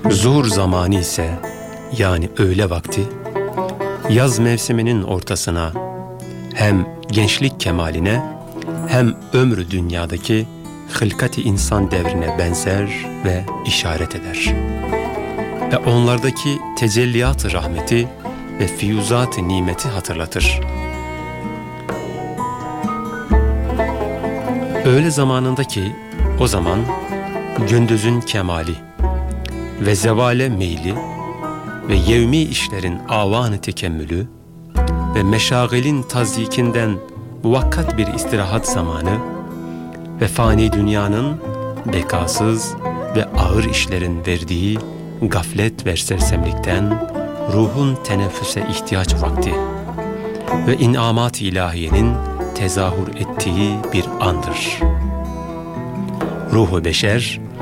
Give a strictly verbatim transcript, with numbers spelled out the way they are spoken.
Zuhur zamanı ise, yani öğle vakti, yaz mevsiminin ortasına, hem gençlik kemaline hem ömrü dünyadaki hılkat-i insan devrine benzer ve işaret eder. Ve onlardaki tecelliyat-ı rahmeti ve fiyuzat-ı nimeti hatırlatır. Öğle zamanındaki o zaman gündüzün kemali ve zevale meyli ve yevmi işlerin avan-ı tekemmülü ve meşagilin tazyikinden muvakkat bir istirahat zamanı ve fani dünyanın bekasız ve ağır işlerin verdiği gaflet ve sersemlikten ruhun teneffüse ihtiyaç vakti ve inamat-ı ilahiyenin tezahür ettiği bir andır. Ruhu beşer